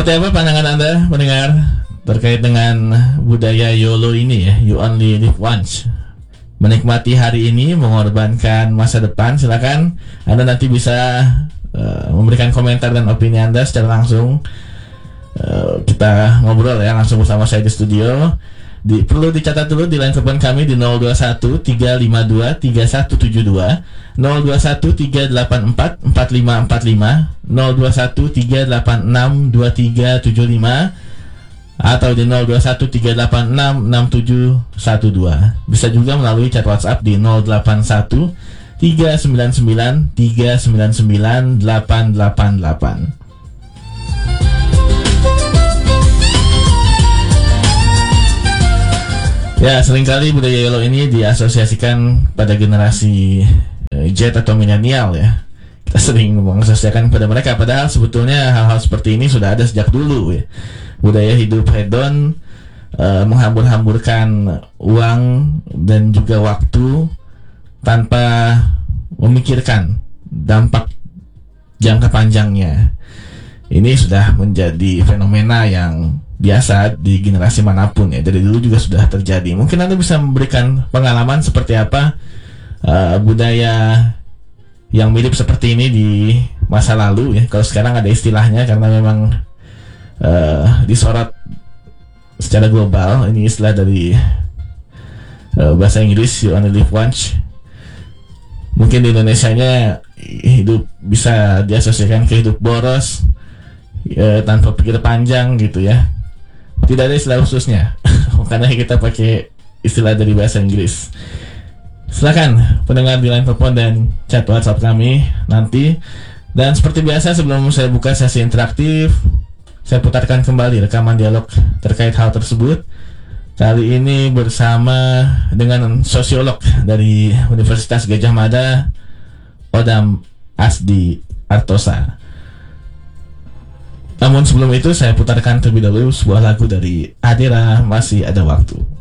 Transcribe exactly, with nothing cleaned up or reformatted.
Seperti apa pandangan Anda mendengar terkait dengan budaya YOLO ini ya, you only live once. Menikmati hari ini, mengorbankan masa depan. Silakan Anda nanti bisa uh, memberikan komentar dan opini Anda secara langsung. Uh, kita ngobrol ya langsung bersama saya di studio. Di, perlu dicatat dulu di line telepon kami di nol dua satu tiga lima dua tiga satu tujuh dua, nol dua satu tiga delapan empat empat lima empat lima, nol dua satu tiga delapan enam dua tiga tujuh lima, atau di nol dua satu tiga delapan enam enam tujuh satu dua. Bisa juga melalui chat WhatsApp di nol delapan satu tiga sembilan sembilan tiga sembilan sembilan delapan delapan delapan. Ya, seringkali budaya YOLO ini diasosiasikan pada generasi uh, Z atau milenial ya. Kita sering mengasosiasikan pada mereka, padahal sebetulnya hal-hal seperti ini sudah ada sejak dulu ya. Budaya hidup hedon, uh, menghambur-hamburkan uang dan juga waktu tanpa memikirkan dampak jangka panjangnya. Ini sudah menjadi fenomena yang biasa di generasi manapun ya, dari dulu juga sudah terjadi. Mungkin Anda bisa memberikan pengalaman seperti apa uh, budaya yang mirip seperti ini di masa lalu ya. Kalau sekarang ada istilahnya karena memang uh, disorot secara global. Ini istilah dari uh, bahasa Inggris, you only live once. Mungkin di Indonesianya hidup bisa diasosiasikan ke hidup boros, uh, tanpa pikir panjang gitu ya. Tidak ada istilah khususnya, karena kita pakai istilah dari bahasa Inggris. Silakan pendengar di line telepon dan chat WhatsApp kami nanti. Dan seperti biasa sebelum saya buka sesi interaktif, saya putarkan kembali rekaman dialog terkait hal tersebut. Kali ini bersama dengan sosiolog dari Universitas Gadjah Mada, Odam Asdi Artosa. Namun sebelum itu saya putarkan terlebih dahulu sebuah lagu dari Adira, Masih Ada Waktu.